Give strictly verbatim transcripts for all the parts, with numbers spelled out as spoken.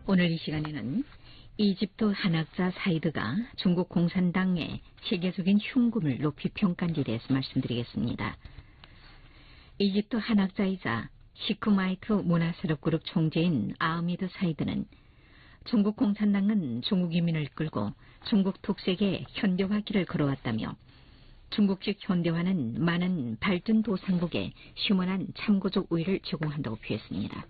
오늘 이 시간에는 이집트 한학자 사이드가 중국 공산당의 세계적인 흉금을 높이 평가한 데 대해서 말씀드리겠습니다. 이집트 한학자이자 시크마이트 문화세력 그룹 총재인 아흐미드 사이드는 중국 공산당은 중국 이민을 끌고 중국 특색의 현대화길을 걸어왔다며 중국식 현대화는 많은 발전도상국에 시원한 참고적 우위를 제공한다고 표했습니다.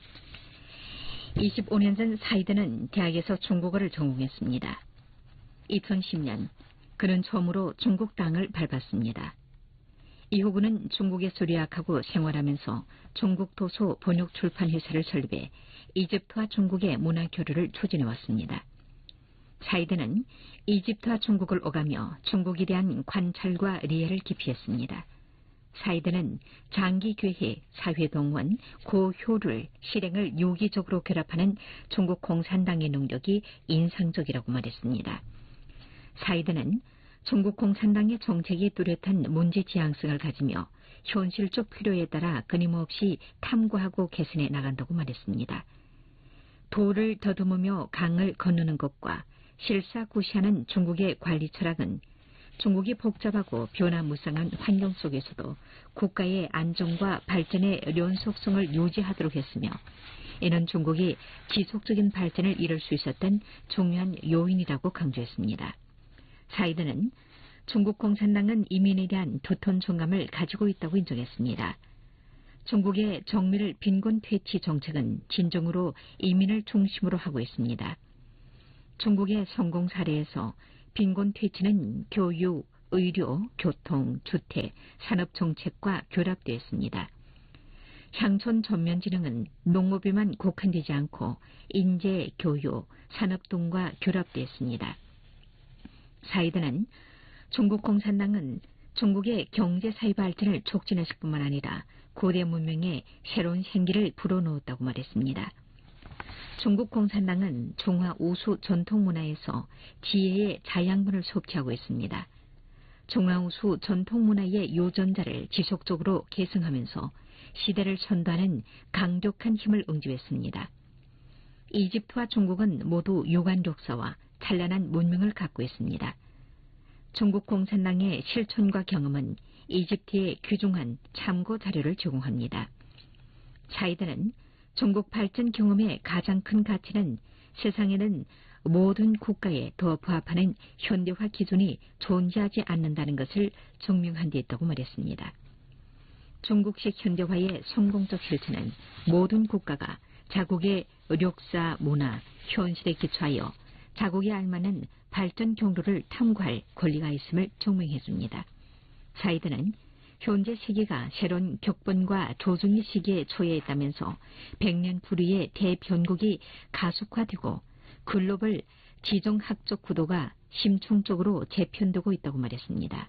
이십오 년 전 사이드는 대학에서 중국어를 전공했습니다. 이천십 년 그는 처음으로 중국 땅을 밟았습니다. 이후 그는 중국에서 유학하고 생활하면서 중국 도서 번역 출판 회사를 설립해 이집트와 중국의 문화 교류를 추진해왔습니다. 사이드는 이집트와 중국을 오가며 중국에 대한 관찰과 리해를 깊이 했습니다. 사이드는 장기계획, 사회동원, 고효율, 실행을 유기적으로 결합하는 중국 공산당의 능력이 인상적이라고 말했습니다. 사이드는 중국 공산당의 정책이 뚜렷한 문제 지향성을 가지며 현실적 필요에 따라 끊임없이 탐구하고 개선해 나간다고 말했습니다. 도를 더듬으며 강을 건너는 것과 실사구시하는 중국의 관리 철학은 중국이 복잡하고 변화무쌍한 환경 속에서도 국가의 안정과 발전의 연속성을 유지하도록 했으며 이는 중국이 지속적인 발전을 이룰 수 있었던 중요한 요인이라고 강조했습니다. 사이드는 중국 공산당은 이민에 대한 두터운 정감을 가지고 있다고 인정했습니다. 중국의 정밀 빈곤 퇴치 정책은 진정으로 이민을 중심으로 하고 있습니다. 중국의 성공 사례에서 빈곤 퇴치는 교육, 의료, 교통, 주택, 산업 정책과 결합되어 있습니다. 향촌 전면지능은 농업에만 국한되지 않고 인재, 교육, 산업 등과 결합되어 있습니다. 사이드는 중국 공산당은 중국의 경제사회 발전을 촉진했을 뿐만 아니라 고대 문명에 새로운 생기를 불어넣었다고 말했습니다. 중국 공산당은 중화 우수 전통문화에서 지혜의 자양분을 섭취하고 있습니다. 중화 우수 전통문화의 유전자를 지속적으로 계승하면서 시대를 선도하는 강력한 힘을 응집했습니다. 이집트와 중국은 모두 유관 역사와 찬란한 문명을 갖고 있습니다. 중국 공산당의 실천과 경험은 이집트에 귀중한 참고 자료를 제공합니다. 사이드는 중국 발전 경험의 가장 큰 가치는 세상에는 모든 국가에 더 부합하는 현대화 기준이 존재하지 않는다는 것을 증명한 데 있다고 말했습니다. 중국식 현대화의 성공적 실천은 모든 국가가 자국의 역사, 문화, 현실에 기초하여 자국에 알맞는 발전 경로를 탐구할 권리가 있음을 증명해줍니다. 사이드는 현재 세계가 새로운 격변과 조중의 시기에 처해 있다면서 백년 불위의 대변곡이 가속화되고 글로벌 지정학적 구도가 심층적으로 재편되고 있다고 말했습니다.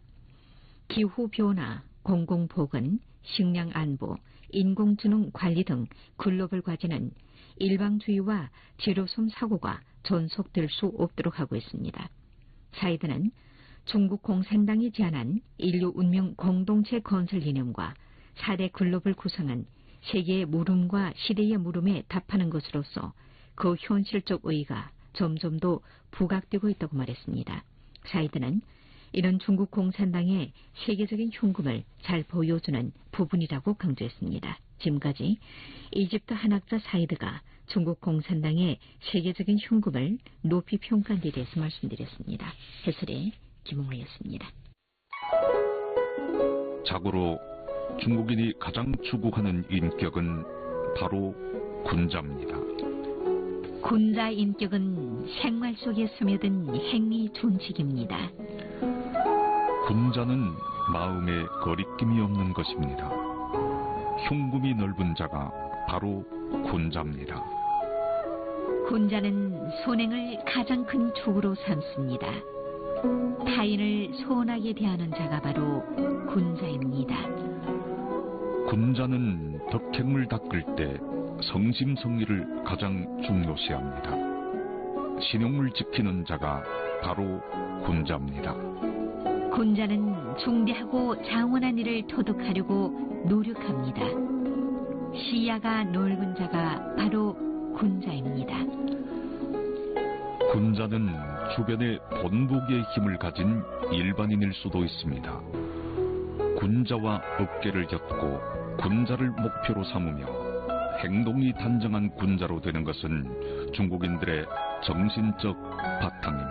기후변화, 공공보건, 식량안보, 인공지능 관리 등 글로벌 과제는 일방주의와 제로섬 사고가 전속될 수 없도록 하고 있습니다. 사이드는 중국 공산당이 제안한 인류 운명 공동체 건설 이념과 사 대 글로벌 구상은 세계의 물음과 시대의 물음에 답하는 것으로서 그 현실적 의의가 점점 더 부각되고 있다고 말했습니다. 사이드는 이런 중국 공산당의 세계적인 흉금을 잘 보여주는 부분이라고 강조했습니다. 지금까지 이집트 한학자 사이드가 중국 공산당의 세계적인 흉금을 높이 평가한 데 대해서 말씀드렸습니다. 해설의 김홍호였습니다. 자고로 중국인이 가장 추구하는 인격은 바로 군자입니다. 군자 인격은 생활 속에 스며든 행위 존칙입니다. 군자는 마음에 거리낌이 없는 것입니다. 흉금이 넓은 자가 바로 군자입니다. 군자는 선행을 가장 큰 축으로 삼습니다. 타인을 소원하게 대하는 자가 바로 군자입니다. 군자는 덕행을 닦을 때 성심성의를 가장 중요시합니다. 신용을 지키는 자가 바로 군자입니다. 군자는 중대하고 장원한 일을 터득하려고 노력합니다. 시야가 넓은 자가 바로 군자입니다. 군자는 주변에 본보기의 힘을 가진 일반인일 수도 있습니다. 군자와 어깨를 엮고 군자를 목표로 삼으며 행동이 단정한 군자로 되는 것은 중국인들의 정신적 바탕입니다.